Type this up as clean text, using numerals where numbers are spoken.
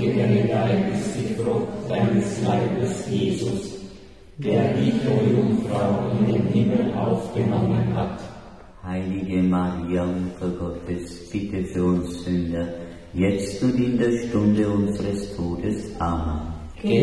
ihre Leib ist die Frucht deines Leibes, Jesus, der dich, o Jungfrau, in den Himmel aufgenommen hat. Heilige Maria, Mutter Gottes, bitte für uns Sünder, jetzt und in der Stunde unseres Todes. Amen.